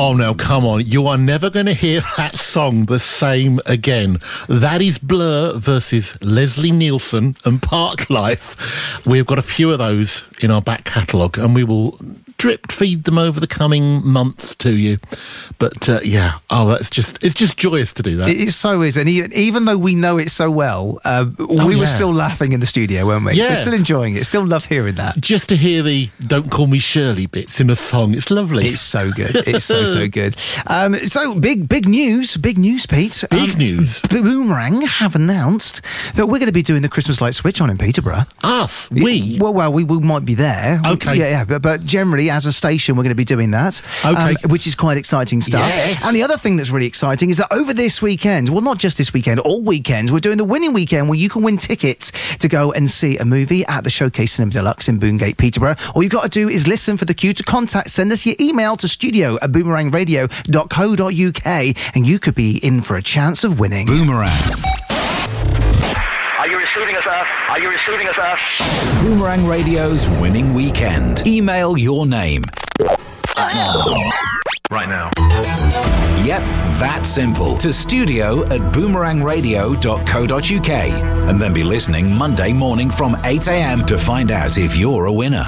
Oh, no, come on. You are never going to hear that song the same again. That is Blur versus Leslie Nielsen and Parklife. We've got a few of those in our back catalogue, and we will drip feed them over the coming months to you. But it's just joyous to do that. It so is, and even though we know it so well, we were still laughing in the studio, weren't we? Yeah. We're still enjoying it, still love hearing that. Just to hear the "Don't Call Me Shirley" bits in a song, it's lovely. It's so good. It's so good. So big news, Pete. Big news. Boomerang have announced that we're going to be doing the Christmas light switch on in Peterborough. Us? We? Well, we might be there. Okay. Yeah, but generally, as a station, we're going to be doing that. Okay. Which is quite exciting stuff. Yes. And the other thing that's really exciting is that over this weekend, well, not just this weekend, all weekends, we're doing the winning weekend where you can win tickets to go and see a movie at the Showcase Cinema Deluxe in Boongate, Peterborough. All you've got to do is listen for the cue to contact. Send us your email to studio@boomerangradio.co.uk and you could be in for a chance of winning. Boomerang. Are you receiving us, sir? Are you receiving us, sir? Boomerang Radio's winning weekend. Email your name. Right now. Yep, that simple. To studio@boomerangradio.co.uk. And then be listening Monday morning from 8 a.m. to find out if you're a winner.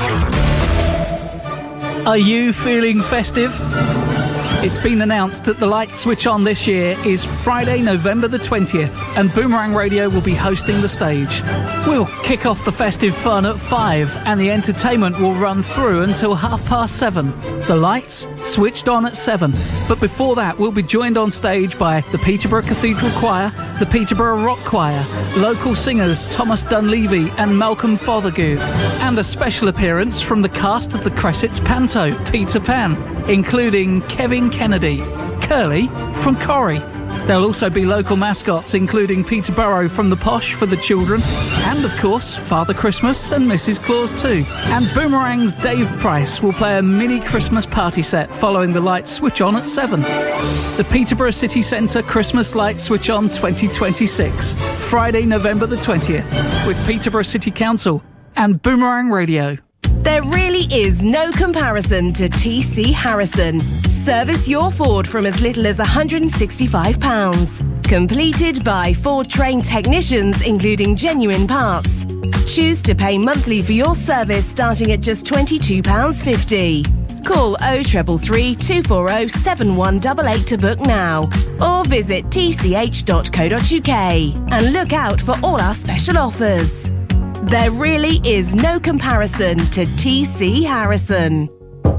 Are you feeling festive? It's been announced that the light switch on this year is Friday, November the 20th, and Boomerang Radio will be hosting the stage. We'll kick off the festive fun at 5, and the entertainment will run through until 7:30. The lights switched on at 7, but before that we'll be joined on stage by the Peterborough Cathedral Choir, the Peterborough Rock Choir, local singers Thomas Dunleavy and Malcolm Fothergill, and a special appearance from the cast of the Cressets Panto, Peter Pan, including Kevin Kennedy, Curly from Corrie. There'll also be local mascots including Peterborough from the Posh for the children, and of course Father Christmas and Mrs Claus too. And Boomerang's Dave Price will play a mini Christmas party set following the lights switch on at 7. The Peterborough City Centre Christmas Light Switch On 2026, Friday, November the 20th, with Peterborough City Council and Boomerang Radio. There really is no comparison to TC Harrison. Service your Ford from as little as £165. Completed by Ford trained technicians, including genuine parts. Choose to pay monthly for your service starting at just £22.50. Call 0333 240 7188 to book now, or visit tch.co.uk and look out for all our special offers. There really is no comparison to TC Harrison.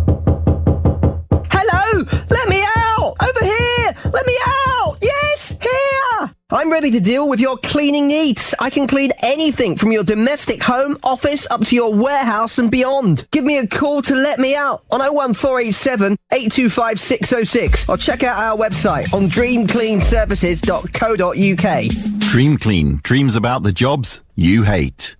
Hello! Let me out! Over here! Let me out! Yes! Here! I'm ready to deal with your cleaning needs. I can clean anything from your domestic home, office, up to your warehouse and beyond. Give me a call to let me out on 01487 825 606 or check out our website on dreamcleanservices.co.uk. Dream Clean. Dreams about the jobs you hate.